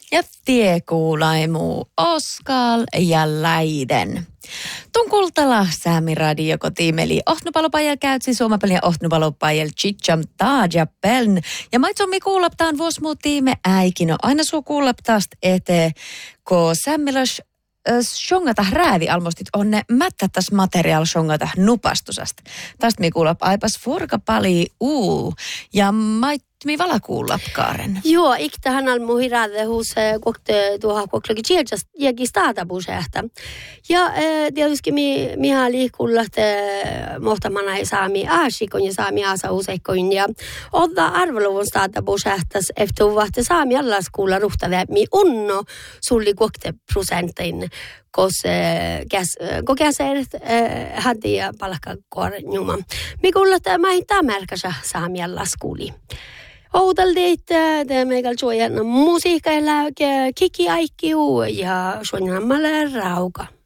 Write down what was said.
ja tiekuulaimu Oskal ja Läiden. Tun kultala Säämi radio kotiimeli ohnupalopajal käytsi suomapelin ja ohnupalopajal chicham taaja peln. Ja maitsomi kuulaptaan vuos muu tiime äikino. Aina suu kuulaptaast ete, ko Sämmilas shongata räävi almostit on ne mättättäs materiaal shongata nupastusast. Tästä mi kuulap aipas furka pali ja mi vala kuulapkaaren. Joo, iktähän al muhirade hus kokte tuoha koklaki chieljas jäki staatabuseehta. Ja tietysti mi hali kuullat mohtamana ei saami aasikon ja saami aasa useikkoin ja odda arveluvun staatabuseehtas efter vahte saami allas kuulla ruhtave mi unno sulli kokte prosentin kos kokeaseet hadi ja palkkakoaren juma. Mi kuullat mä hittää märkäsä saami allas kuuli. Outaldeet meikäl suojan musiikka ja kiki aikkiu ja suonjammalle rauka.